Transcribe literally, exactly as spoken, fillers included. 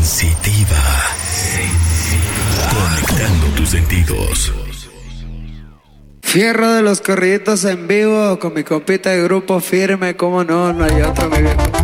Sensitiva. Sensitiva. Conectando tus sentidos. Fierro de los corriditos en vivo con mi compita de Grupo Firme, cómo no, no hay otro, mi viejo.